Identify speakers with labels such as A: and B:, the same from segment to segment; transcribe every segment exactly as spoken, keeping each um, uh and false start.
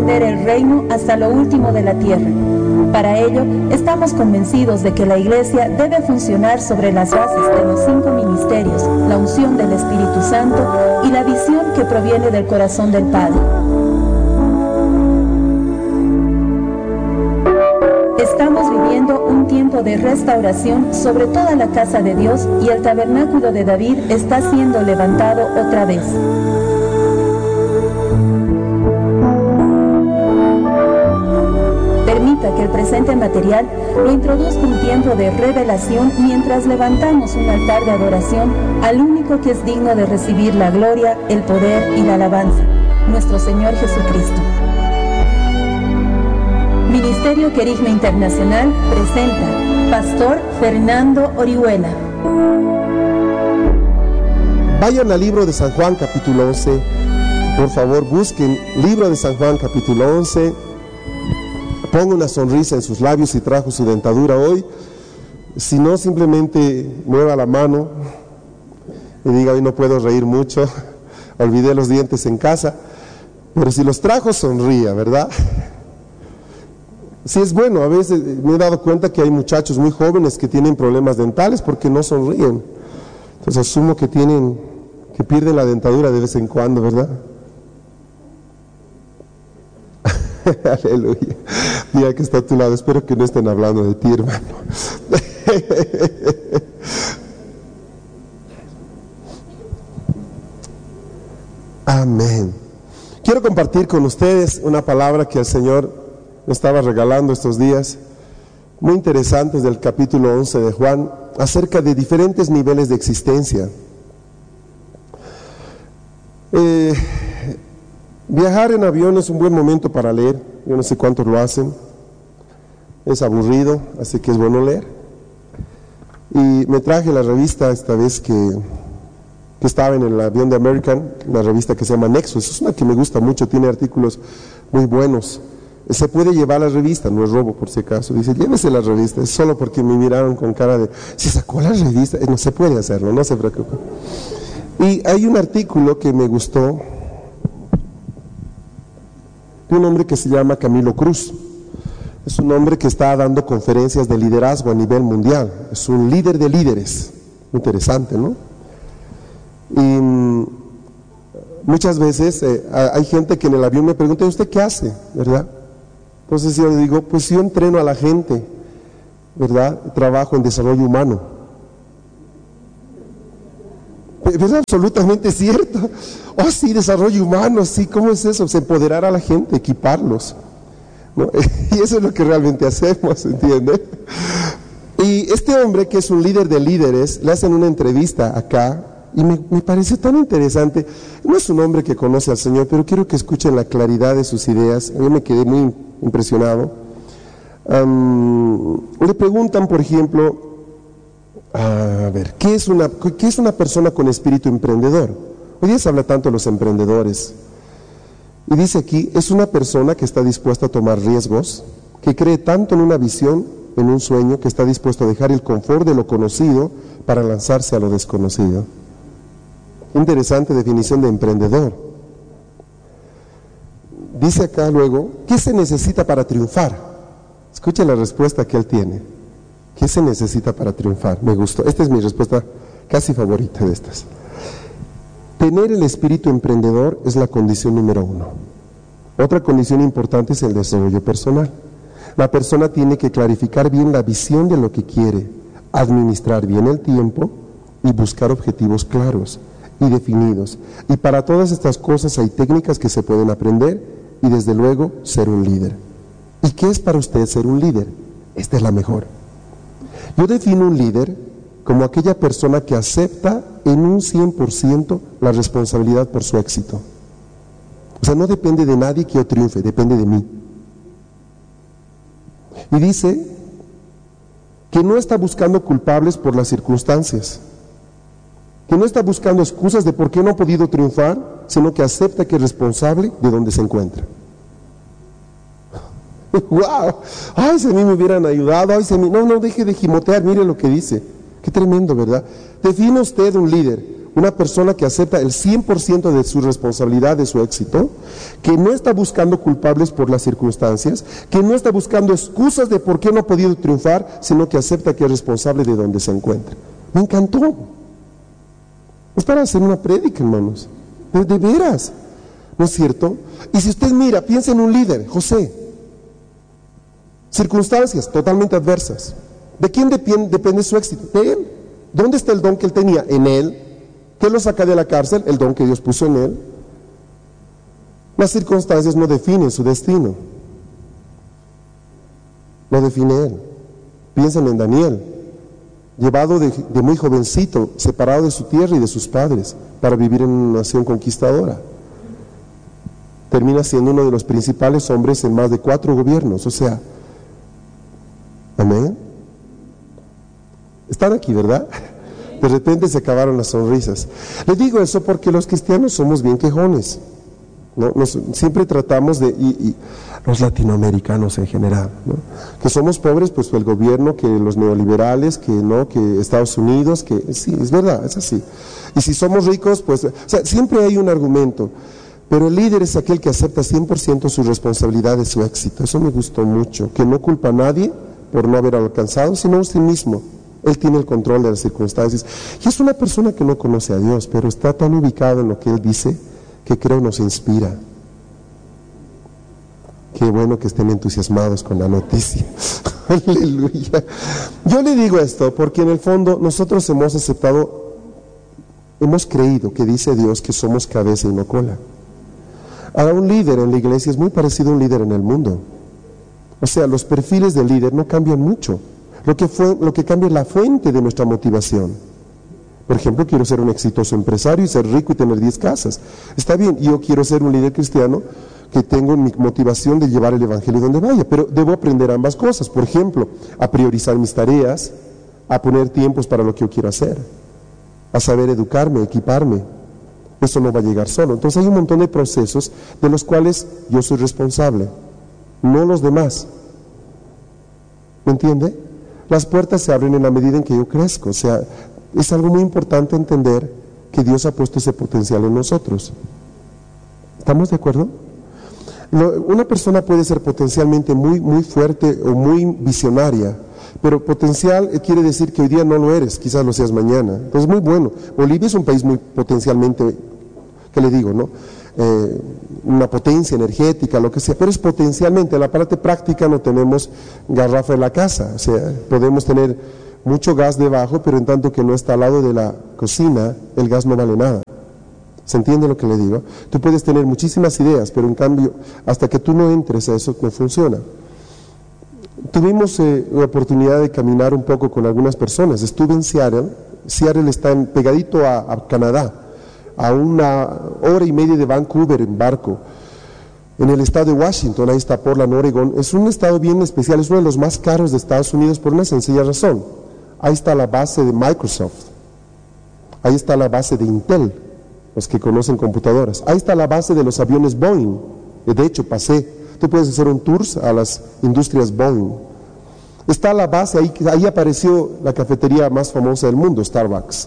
A: extender el reino hasta lo último de la tierra. Para ello, estamos convencidos de que la Iglesia debe funcionar sobre las bases de los cinco ministerios, la unción del Espíritu Santo y la visión que proviene del corazón del Padre. Estamos viviendo un tiempo de restauración sobre toda la casa de Dios y el tabernáculo de David está siendo levantado otra vez. Permita que el presente material lo introduzca un tiempo de revelación mientras levantamos un altar de adoración al único que es digno de recibir la gloria, el poder y la alabanza, nuestro Señor Jesucristo. Ministerio Querigma Internacional presenta Pastor Fernando Orihuela.
B: Vayan al libro de San Juan capítulo once, por favor busquen libro de San Juan capítulo once, ponga una sonrisa en sus labios si trajo su dentadura hoy, si no simplemente mueva la mano y diga hoy no puedo reír mucho, olvidé los dientes en casa, pero si los trajo sonría, ¿verdad? Sí, es bueno, a veces me he dado cuenta que hay muchachos muy jóvenes que tienen problemas dentales porque no sonríen. Entonces asumo que tienen, que pierden la dentadura de vez en cuando, ¿verdad? Aleluya. Diga que está a tu lado, espero que no estén hablando de ti, hermano. Amén. Quiero compartir con ustedes una palabra que el Señor me estaba regalando estos días, muy interesantes, del capítulo once de Juan, acerca de diferentes niveles de existencia. Eh, viajar en avión es un buen momento para leer, yo no sé cuántos lo hacen, es aburrido, así que es bueno leer. Y me traje la revista esta vez que, que estaba en el avión de American, una revista que se llama Nexus, es una que me gusta mucho, tiene artículos muy buenos. Se puede llevar la revista, no es robo por si acaso. Dice, llévese la revista, es solo porque me miraron con cara de, si sacó la revista, no se puede hacerlo, no se preocupe. Y hay un artículo que me gustó, de un hombre que se llama Camilo Cruz. Es un hombre que está dando conferencias de liderazgo a nivel mundial, es un líder de líderes, interesante, ¿no? Y mm, muchas veces eh, hay gente que en el avión me pregunta, ¿usted qué hace? ¿Verdad? Entonces yo le digo, pues yo entreno a la gente, ¿verdad? Trabajo en desarrollo humano. Es absolutamente cierto. Oh, sí, desarrollo humano, sí, ¿cómo es eso? Es empoderar a la gente, equiparlos, ¿no? Y eso es lo que realmente hacemos, ¿entiende? Y este hombre, que es un líder de líderes, le hacen una entrevista acá, y me, me pareció tan interesante. No es un hombre que conoce al Señor, pero quiero que escuchen la claridad de sus ideas. Yo me quedé muy impresionado. Um, le preguntan, por ejemplo, a ver, ¿qué es una, qué es una persona con espíritu emprendedor? Hoy día se habla tanto de los emprendedores. Y dice aquí, es una persona que está dispuesta a tomar riesgos, que cree tanto en una visión, en un sueño, que está dispuesto a dejar el confort de lo conocido para lanzarse a lo desconocido. Interesante definición de emprendedor. Dice acá luego, ¿qué se necesita para triunfar? Escuchen la respuesta que él tiene. ¿Qué se necesita para triunfar? Me gustó. Esta es mi respuesta casi favorita de estas. Tener el espíritu emprendedor es la condición número uno. Otra condición importante es el desarrollo personal. La persona tiene que clarificar bien la visión de lo que quiere, administrar bien el tiempo y buscar objetivos claros y definidos. Y para todas estas cosas hay técnicas que se pueden aprender y desde luego ser un líder. ¿Y qué es para usted ser un líder? Esta es la mejor. Yo defino un líder como aquella persona que acepta en un cien por ciento la responsabilidad por su éxito. O sea, no depende de nadie que yo triunfe, depende de mí. Y dice que no está buscando culpables por las circunstancias, que no está buscando excusas de por qué no ha podido triunfar, sino que acepta que es responsable de donde se encuentra. ¡Wow! ¡Ay, si a mí me hubieran ayudado! ¡Ay, si a mí... No, no, deje de gimotear, mire lo que dice. ¡Qué tremendo!, ¿verdad? Define usted un líder. una persona que acepta el cien por ciento de su responsabilidad, de su éxito, que no está buscando culpables por las circunstancias, que no está buscando excusas de por qué no ha podido triunfar, sino que acepta que es responsable de donde se encuentra. Me encantó. Es para hacer una prédica, hermanos. De, de veras. ¿No es cierto? Y si usted mira, piensa en un líder, José. Circunstancias totalmente adversas. ¿De quién depende, depende su éxito? De él. ¿Dónde está el don que él tenía? En él. ¿Qué lo saca de la cárcel? El don que Dios puso en él. Las circunstancias no definen su destino. Lo define él. Piensen en Daniel, llevado de, de muy jovencito, separado de su tierra y de sus padres, para vivir en una nación conquistadora. Termina siendo uno de los principales hombres en más de cuatro gobiernos. O sea, amén. Están aquí, ¿verdad? De repente se acabaron las sonrisas. Les digo eso porque los cristianos somos bien quejones, ¿no? Nos, siempre tratamos de, y, y los latinoamericanos en general, ¿no? Que somos pobres, pues el gobierno, que los neoliberales, que no, que Estados Unidos, que sí, es verdad, es así. Y si somos ricos, pues, o sea, siempre hay un argumento. Pero el líder es aquel que acepta cien por ciento su responsabilidad de su éxito. Eso me gustó mucho, que no culpa a nadie por no haber alcanzado, sino a sí mismo. Él tiene el control de las circunstancias. Y es una persona que no conoce a Dios, pero está tan ubicado en lo que Él dice, que creo nos inspira. Qué bueno que estén entusiasmados con la noticia. Aleluya. Yo le digo esto porque en el fondo nosotros hemos aceptado, hemos creído que dice Dios que somos cabeza y no cola. Ahora, un líder en la iglesia es muy parecido a un líder en el mundo. O sea, los perfiles del líder no cambian mucho. Lo que, fue, lo que cambia es la fuente de nuestra motivación. Por ejemplo, quiero ser un exitoso empresario y ser rico y tener diez casas. Está bien, yo quiero ser un líder cristiano que tengo mi motivación de llevar el evangelio donde vaya, pero debo aprender ambas cosas. Por ejemplo, a priorizar mis tareas, a poner tiempos para lo que yo quiero hacer, a saber educarme, equiparme. Eso no va a llegar solo. Entonces hay un montón de procesos de los cuales yo soy responsable, no los demás. ¿Me entiende? Las puertas se abren en la medida en que yo crezco. O sea, es algo muy importante entender que Dios ha puesto ese potencial en nosotros. ¿Estamos de acuerdo? Lo, una persona puede ser potencialmente muy, muy fuerte o muy visionaria, pero potencial quiere decir que hoy día no lo eres, quizás lo seas mañana. Entonces, muy bueno. Bolivia es un país muy potencialmente, ¿qué le digo, no? Eh, una potencia energética, lo que sea, pero es potencialmente. En la parte práctica no tenemos garrafa en la casa, o sea, podemos tener mucho gas debajo, pero en tanto que no está al lado de la cocina, el gas no vale nada. ¿Se entiende lo que le digo? Tú puedes tener muchísimas ideas, pero en cambio, hasta que tú no entres a eso, no funciona. Tuvimos eh, la oportunidad de caminar un poco con algunas personas. Estuve en Seattle. Seattle está en, pegadito a, a Canadá, a una hora y media de Vancouver en barco, en el estado de Washington. Ahí está Portland, Oregon. Es un estado bien especial, es uno de los más caros de Estados Unidos por una sencilla razón. Ahí está la base de Microsoft, ahí está la base de Intel, los que conocen computadoras, ahí está la base de los aviones Boeing. De hecho, pasé, tú puedes hacer un tour a las industrias Boeing. Está la base, ahí, ahí apareció la cafetería más famosa del mundo, Starbucks.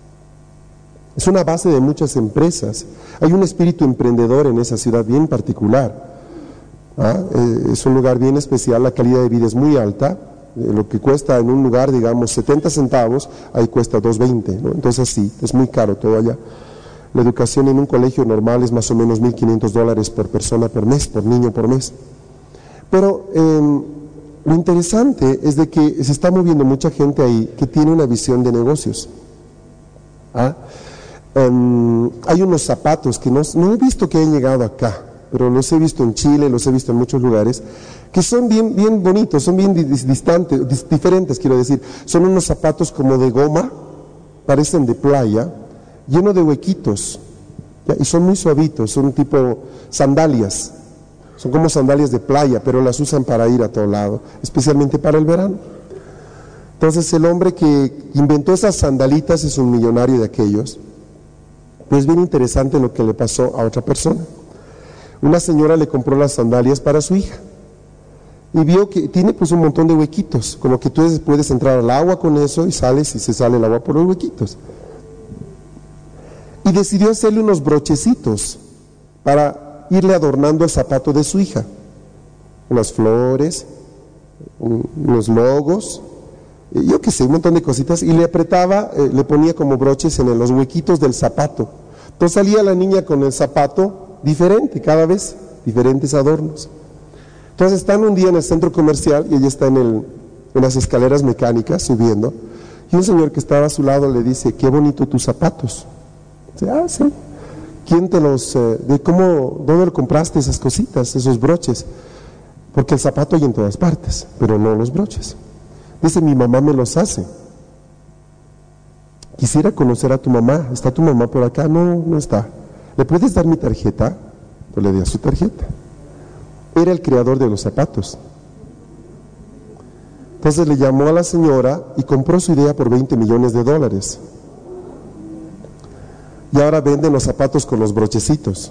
B: Es una base de muchas empresas. Hay un espíritu emprendedor en esa ciudad bien particular. ¿Ah? Eh, es un lugar bien especial, la calidad de vida es muy alta. Eh, lo que cuesta en un lugar, digamos, setenta centavos, ahí cuesta dos veinte, ¿no? Entonces sí, es muy caro todo allá. La educación en un colegio normal es más o menos mil quinientos dólares por persona por mes, por niño por mes. Pero eh, lo interesante es de que se está moviendo mucha gente ahí que tiene una visión de negocios. ¿Ah? Um, hay unos zapatos que no, no he visto que hayan llegado acá, pero los he visto en Chile, los he visto en muchos lugares, que son bien, bien bonitos, son bien distantes, dis, diferentes, quiero decir. Son unos zapatos como de goma, parecen de playa, llenos de huequitos, ¿ya? Y son muy suavitos, son tipo sandalias, son como sandalias de playa, pero las usan para ir a todo lado, especialmente para el verano. Entonces el hombre que inventó esas sandalitas es un millonario de aquellos. Pero es bien interesante lo que le pasó a otra persona. Una señora le compró las sandalias para su hija y vio que tiene pues un montón de huequitos, como que tú puedes entrar al agua con eso y sales y se sale el agua por los huequitos. y decidió hacerle unos brochecitos para irle adornando el zapato de su hija, unas flores, un, unos logos, yo qué sé, un montón de cositas, y le apretaba, eh, le ponía como broches en los huequitos del zapato. Entonces salía la niña con el zapato diferente, cada vez diferentes adornos. Entonces están un día en el centro comercial y ella está en, el, en las escaleras mecánicas subiendo, y un señor que estaba a su lado le dice: qué bonito tus zapatos. Dice: ah, sí. ¿Quién te los, eh, de cómo, dónde lo compraste esas cositas, esos broches? Porque el zapato hay en todas partes, pero no los broches. Dice: mi mamá me los hace. Quisiera conocer a tu mamá. ¿Está tu mamá por acá? No, no está. ¿Le puedes dar mi tarjeta? Pues le di a su tarjeta. Era el creador de los zapatos. Entonces le llamó a la señora y compró su idea por veinte millones de dólares. Y ahora venden los zapatos con los brochecitos.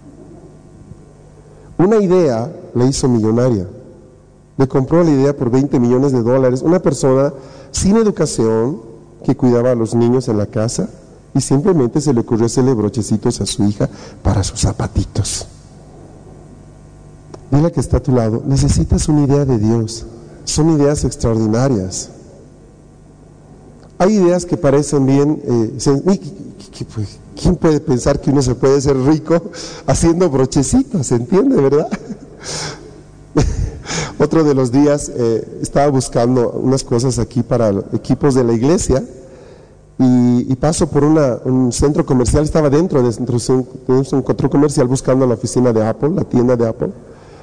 B: Una idea la hizo millonaria. Le compró la idea por veinte millones de dólares. Una persona sin educación que cuidaba a los niños en la casa y simplemente se le ocurrió hacerle brochecitos a su hija para sus zapatitos. Dile que está a tu lado: necesitas una idea de Dios. Son ideas extraordinarias. Hay ideas que parecen bien. Eh, ¿Quién puede pensar que uno se puede ser rico haciendo brochecitos? ¿Se entiende, verdad? Otro de los días eh, estaba buscando unas cosas aquí para equipos de la iglesia y, y paso por una, un centro comercial. Estaba dentro de, dentro de un centro comercial buscando la oficina de Apple, la tienda de Apple,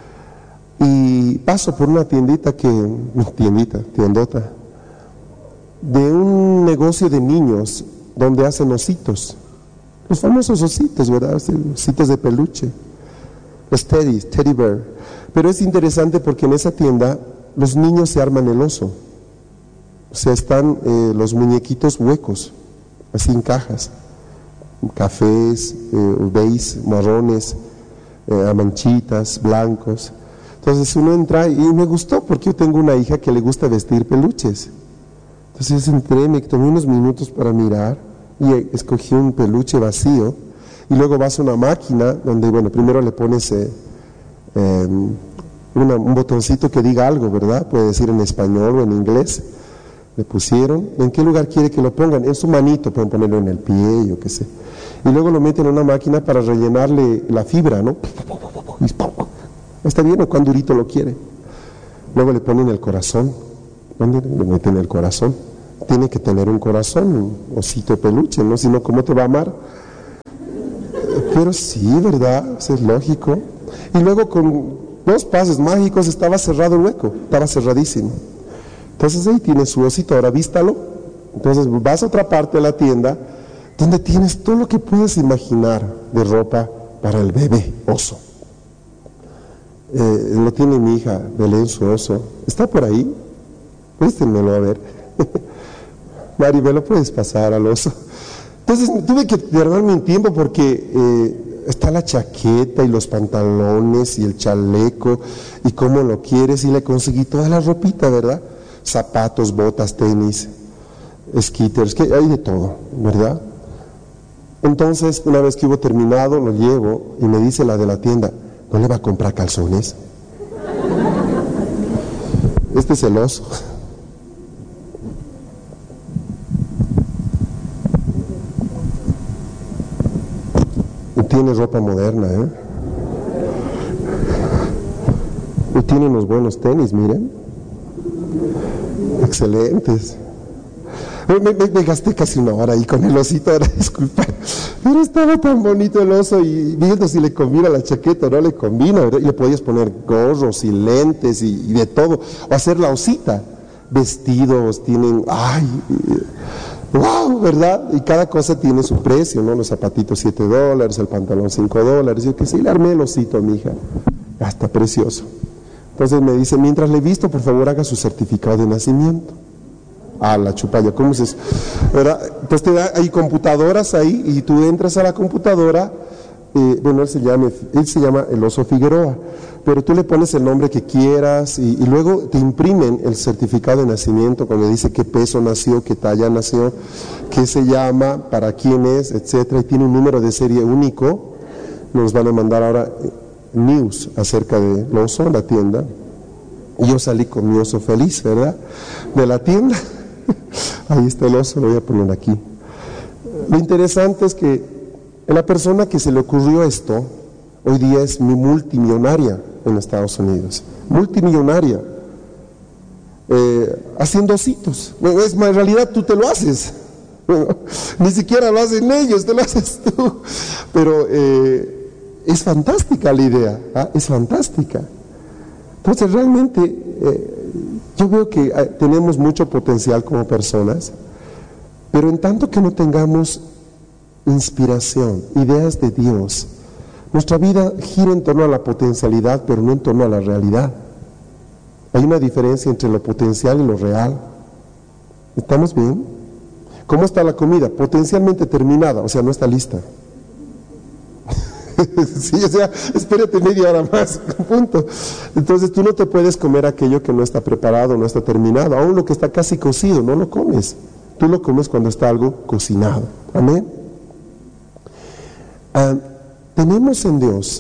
B: y paso por una tiendita que, tiendita, tiendota, de un negocio de niños donde hacen ositos, los famosos ositos, ¿verdad? Ositos de peluche, los teddies, teddy bear. Pero es interesante porque en esa tienda los niños se arman el oso. O sea, están eh, los muñequitos huecos, así en cajas, cafés, eh, beige, marrones, eh, manchitas, blancos. Entonces uno entra y me gustó porque yo tengo una hija que le gusta vestir peluches. Entonces entré, me tomé unos minutos para mirar y escogí un peluche vacío, y luego vas a una máquina donde, bueno, primero le pones eh, eh, una, un botoncito que diga algo, ¿verdad? Puede decir en español o en inglés. Le pusieron, ¿en qué lugar quiere que lo pongan? En su manito, pueden ponerlo en el pie, yo qué sé. Y luego lo meten en una máquina para rellenarle la fibra, ¿no? ¿Está bien o cuán durito lo quiere? Luego le ponen el corazón. ¿Dónde le meten el corazón? Tiene que tener un corazón, un osito de peluche, ¿no? Si no, ¿cómo te va a amar? Pero sí, ¿verdad? Eso es lógico. Y luego con dos pases mágicos estaba cerrado el hueco, estaba cerradísimo. Entonces ahí tiene su osito, ahora vístalo. Entonces vas a otra parte de la tienda donde tienes todo lo que puedes imaginar de ropa para el bebé oso. Eh, lo tiene mi hija, Belén, su oso. ¿Está por ahí? Préstenmelo a ver. Maribel, ¿lo puedes pasar al oso? Entonces tuve que perderme un tiempo porque eh, está la chaqueta y los pantalones y el chaleco y cómo lo quieres, y le conseguí toda la ropita, ¿verdad? Zapatos, botas, tenis, skitters, que hay de todo, ¿verdad? Entonces, una vez que hubo terminado, lo llevo y me dice la de la tienda: ¿no le va a comprar calzones? Este es el oso. Y tiene ropa moderna, ¿eh? Y tiene unos buenos tenis, miren. Excelentes. Me, me, me gasté casi una hora ahí con el osito, ahora disculpa, pero estaba tan bonito el oso, y viendo si le combina la chaqueta o no le combina, ¿verdad? Y le podías poner gorros y lentes y, y de todo, o hacer la osita, vestidos, tienen, ay, wow, ¿verdad? Y cada cosa tiene su precio, ¿no? Los zapatitos siete dólares, el pantalón cinco dólares, yo qué sé, y le armé el osito a mi hija, ya está precioso. Entonces me dice: mientras le visto, por favor haga su certificado de nacimiento. Ah, la chupalla, ¿cómo es eso? ¿Verdad? Entonces te da, hay computadoras ahí, y tú entras a la computadora, eh, bueno, él se, llama, él se llama el oso Figueroa, pero tú le pones el nombre que quieras y, y luego te imprimen el certificado de nacimiento cuando dice qué peso nació, qué talla nació, qué se llama, para quién es, etcétera, y tiene un número de serie único. Nos van a mandar ahora news acerca del oso en la tienda. Y yo salí con mi oso feliz, ¿verdad? De la tienda. Ahí está el oso, lo voy a poner aquí. Lo interesante es que la persona que se le ocurrió esto, hoy día es mi multimillonaria en Estados Unidos. Multimillonaria. Eh, haciendo ositos. Bueno, es más, en realidad tú te lo haces. Bueno, ni siquiera lo hacen ellos, te lo haces tú. Pero eh, es fantástica la idea, ¿ah? Es fantástica. Entonces realmente eh, yo veo que eh, tenemos mucho potencial como personas, pero en tanto que no tengamos inspiración, ideas de Dios, nuestra vida gira en torno a la potencialidad, pero no en torno a la realidad. Hay una diferencia entre lo potencial y lo real. ¿Estamos bien? ¿Cómo está la comida? Potencialmente terminada, o sea, no está lista. Sí, o sea, espérate media hora más, punto. Entonces tú no te puedes comer aquello que no está preparado, no está terminado. Aún lo que está casi cocido, no lo comes. Tú lo comes cuando está algo cocinado. Amén. Ah, tenemos en Dios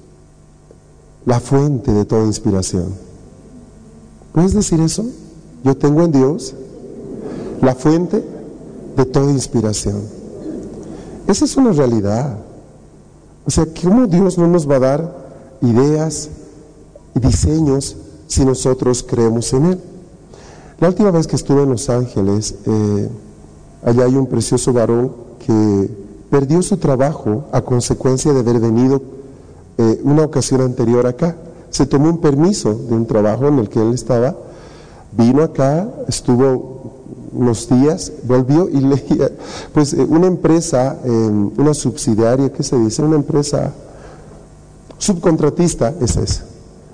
B: la fuente de toda inspiración. ¿Puedes decir eso? Yo tengo en Dios la fuente de toda inspiración. Esa es una realidad. O sea, ¿cómo Dios no nos va a dar ideas y diseños si nosotros creemos en Él? La última vez que estuve en Los Ángeles, eh, allá hay un precioso varón que perdió su trabajo a consecuencia de haber venido eh, una ocasión anterior acá. Se tomó un permiso de un trabajo en el que él estaba, vino acá, estuvo unos días, volvió y leía, pues eh, una empresa, eh, una subsidiaria, ¿qué se dice? Una empresa subcontratista, es esa.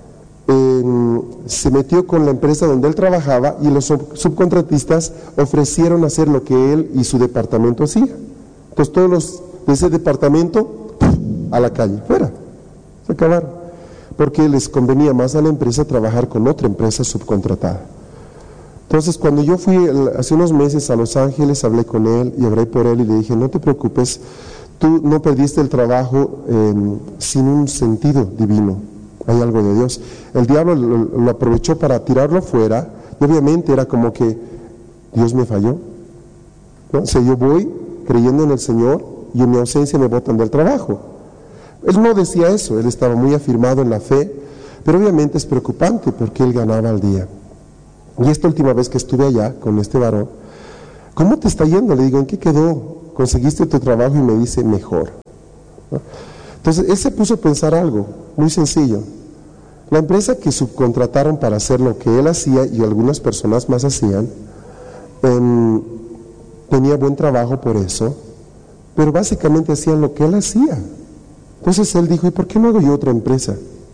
B: Eh, se metió con la empresa donde él trabajaba y los sub subcontratistas ofrecieron hacer lo que él y su departamento hacía. Entonces todos los de ese departamento a la calle, fuera, se acabaron, porque les convenía más a la empresa trabajar con otra empresa subcontratada. Entonces cuando yo fui hace unos meses a Los Ángeles, hablé con él y hablé por él y le dije, no te preocupes, tú no perdiste el trabajo eh, sin un sentido divino, hay algo de Dios. El diablo lo, lo aprovechó para tirarlo fuera y obviamente era como que Dios me falló, ¿no? O sea, yo voy creyendo en el Señor y en mi ausencia me botan del trabajo. Él no decía eso, él estaba muy afirmado en la fe, pero obviamente es preocupante porque él ganaba al día. Y esta última vez que estuve allá con este varón, ¿cómo te está yendo? Le digo, ¿en qué quedó? ¿Conseguiste tu trabajo? Y me dice, mejor, ¿no? Entonces él se puso a pensar algo muy sencillo. La empresa que subcontrataron para hacer lo que él hacía y algunas personas más hacían, eh, tenía buen trabajo por eso, pero básicamente hacían lo que él hacía. Entonces él dijo, ¿y por qué no hago yo otra empresa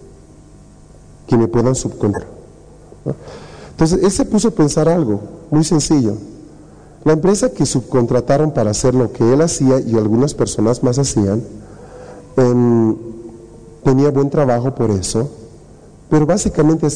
B: que me puedan subcontratar? ¿No? Entonces él se puso a pensar algo muy sencillo. La empresa que subcontrataron para hacer lo que él hacía y algunas personas más hacían, eh, tenía buen trabajo por eso, pero básicamente